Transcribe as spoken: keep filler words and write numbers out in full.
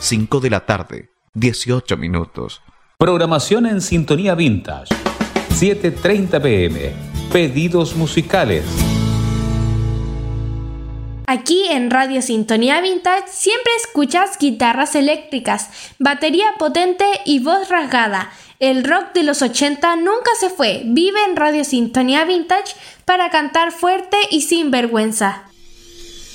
cinco de la tarde, dieciocho minutos. Programación en Sintonía Vintage, siete treinta pm. Pedidos musicales. Aquí en Radio Sintonía Vintage siempre escuchas guitarras eléctricas, batería potente y voz rasgada. El rock de los ochenta nunca se fue. Vive en Radio Sintonía Vintage para cantar fuerte y sin vergüenza.